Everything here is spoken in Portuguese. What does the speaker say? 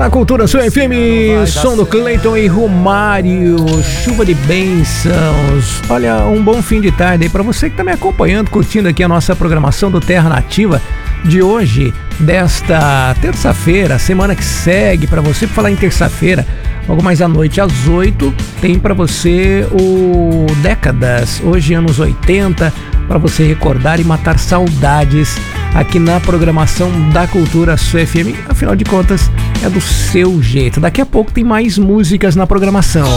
na Cultura Sua FM, som do Cleiton e Romário, chuva de bênçãos. Olha, um bom fim de tarde aí pra você que tá me acompanhando, curtindo aqui a nossa programação do Terra Nativa de hoje, desta terça-feira, semana que segue. Pra você, por falar em terça-feira, logo mais à noite, às 8, tem pra você o Décadas, hoje anos 80, pra você recordar e matar saudades aqui na programação da Cultura Sua FM. Afinal de contas, é do seu jeito. Daqui a pouco tem mais músicas na programação.